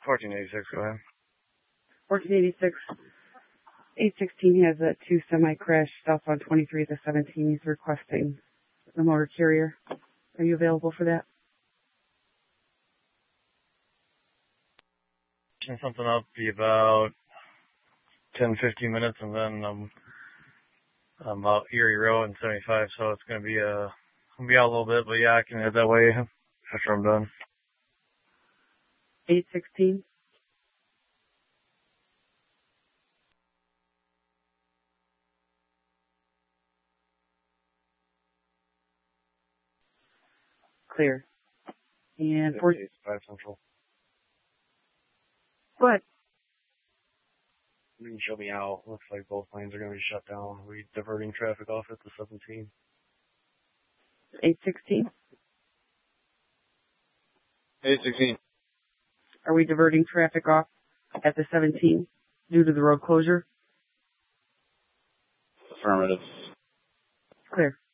1486, go ahead. 1486. 816 has a 2 semi-crash southbound 23 at the 17. He's requesting the motor carrier. Are you available for that? Something up, be about 10-15 minutes, and then I'm out Erie Road and 75, so it's gonna be out a little bit, but yeah, I can head that way after I'm done. 816. Clear. And 5 Central. Go ahead. You can show me out. Looks like both lanes are going to be shut down. We're diverting traffic off at the 17. 816. 816. Are we diverting traffic off at the 17 due to the road closure? Affirmative. Clear.